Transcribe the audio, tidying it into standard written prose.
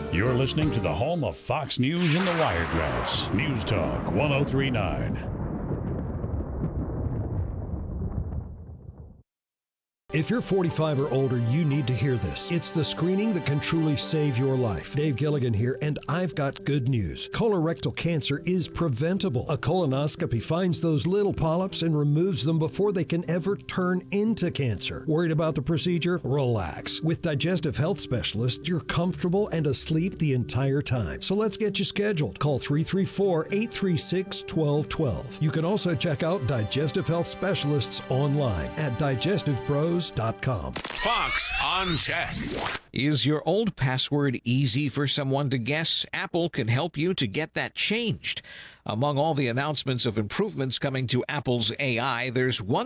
You're listening to the home of Fox News and the Wiregrass. News Talk 1039. If you're 45 or older, you need to hear this. It's the screening that can truly save your life. Dave Gilligan here, and I've got good news. Colorectal cancer is preventable. A colonoscopy finds those little polyps and removes them before they can ever turn into cancer. Worried about the procedure? Relax. With Digestive Health Specialists, you're comfortable and asleep the entire time. So let's get you scheduled. Call 334-836-1212. You can also check out Digestive Health Specialists online at digestivepros.com. Fox on Tech. Is your old password easy for someone to guess? Apple can help you to get that changed. Among all the announcements of improvements coming to Apple's AI, there's one